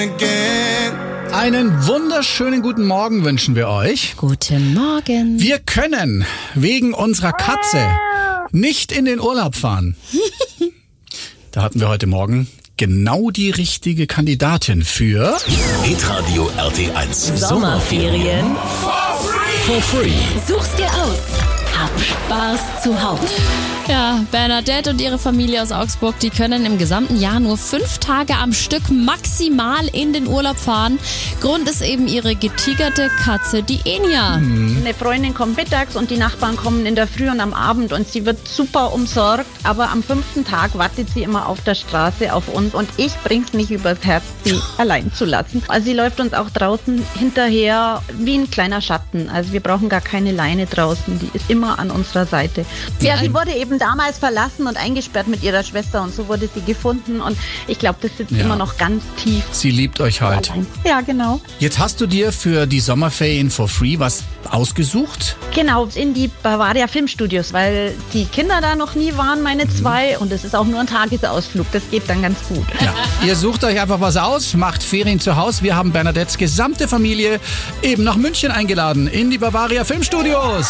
Einen wunderschönen guten Morgen wünschen wir euch. Guten Morgen. Wir können wegen unserer Katze nicht in den Urlaub fahren. Da hatten wir heute Morgen genau die richtige Kandidatin für Hitradio RT1 Sommerferien for free. Such's dir aus. Hab Spaß zu Hause. Ja, Bernadette und ihre Familie aus Augsburg, die können im gesamten Jahr nur 5 Tage am Stück maximal in den Urlaub fahren. Grund ist eben ihre getigerte Katze, die Enya. Eine Freundin kommt mittags und die Nachbarn kommen in der Früh und am Abend und sie wird super umsorgt. Aber am 5. Tag wartet sie immer auf der Straße auf uns und ich bring's nicht übers Herz, sie allein zu lassen. Also sie läuft uns auch draußen hinterher wie ein kleiner Schatten. Also wir brauchen gar keine Leine draußen, die ist immer an unserer Seite. Ja, sie wurde eben damals verlassen und eingesperrt mit ihrer Schwester und so wurde sie gefunden und ich glaube, das sitzt immer noch ganz tief. Sie liebt euch halt. Ja, genau. Jetzt hast du dir für die Sommerferien for free was ausgesucht? Genau, in die Bavaria Filmstudios, weil die Kinder da noch nie waren, meine 2 und es ist auch nur ein Tagesausflug, das geht dann ganz gut. Ja. Ihr sucht euch einfach was aus, macht Ferien zu Hause. Wir haben Bernadettes gesamte Familie eben nach München eingeladen in die Bavaria Filmstudios.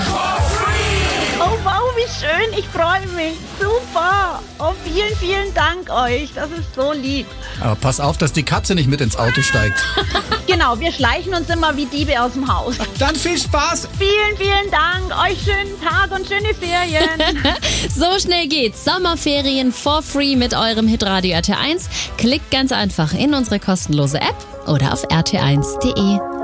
Oh wow, wie schön, ich freue mich. Super. Oh, vielen, vielen Dank euch. Das ist so lieb. Aber pass auf, dass die Katze nicht mit ins Auto steigt. Genau, wir schleichen uns immer wie Diebe aus dem Haus. Dann viel Spaß. Vielen, vielen Dank. Euch schönen Tag und schöne Ferien. So schnell geht's. Sommerferien for free mit eurem Hitradio RT1. Klickt ganz einfach in unsere kostenlose App oder auf rt1.de.